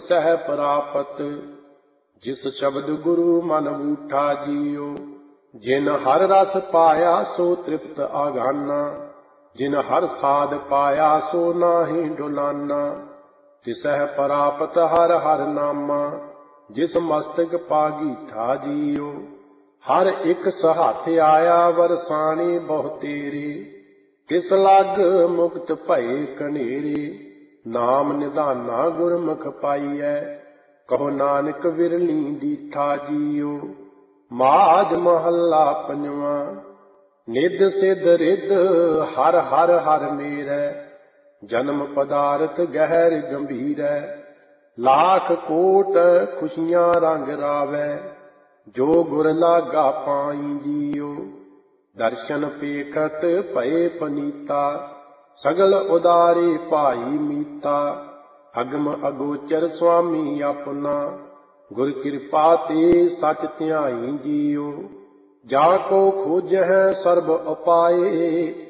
तिसह प्रापत। जिस शब्द गुरु मन बूठा जियो, जिन हर रस पाया सो तृप्त आगाना। जिन हर साध पाया सो नाहि डुलाना। तिसह प्रापत हर हर नामा, जिस मस्तक पागीठा जियो। हर एक सहाथ आया वरसाणी बहु तेरे, तिस लग मुक्त भये कनेरे। नाम निधाना गुरमुख पाइयै, कहो नानक विरली दीठा जियो। माज महला पंजवा। निध सिध रिध हर हर हर मेरै, जन्म पदारथ गहर गंभीरै। लाख कोट खुशियां रंग रावै, जो गुर लागा पाई जियो। दर्शन पेखत भये पनीता, सगल उदारे भाई मीता। अगम अगोचर स्वामी अपना, गुर कृपा ते सच ध्याई जियो। जाको खोज है सर्ब उपाए,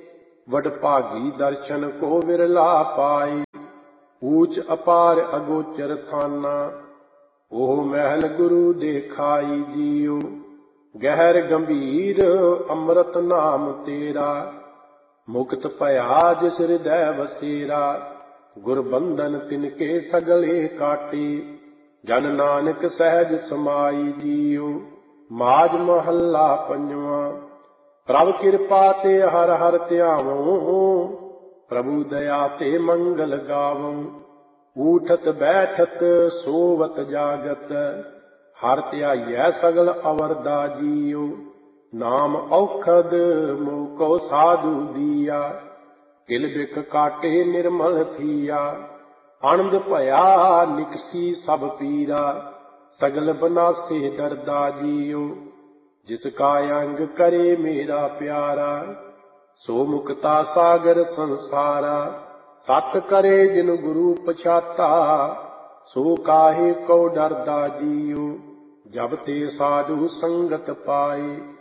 वडभागी दर्शन को विरला पाए। ऊंच अपार अगोचर थाना, ओह महल गुरु देखाई जियो। गहर गंभीर अमृत नाम तेरा, मुक्त भया जिस हृदय बसेरा। गुरबंधन तिनके सगले काटे, जन नानक सहज समाई जियो। माज महला पंजवा। प्रभु कृपा ते हर हर ध्यावो, प्रभु दया ते मंगल गावो। ऊठत बैठत सोवत जागत, हर ध्याइयै सगल अवरदा जियो। नाम औखद मोको साधु दिया, किल बिख काटे निर्मल थिया। आनंद भया निकसी सब पीरा, सगल बनासे दरदा जियो। जिसका अंग करे मेरा प्यारा, सो मुक्ता सागर संसारा। सत करे जिन गुरु पछाता, सो काहे को डरदा जियो। जब ते साधु संगत पाए,